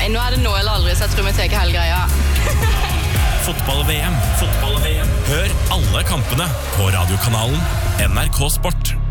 Nei, nå det nå eller aldri, så jeg tror vi tar hele greia. Fotball-VM. Hør alle kampene på radiokanalen NRK Sport.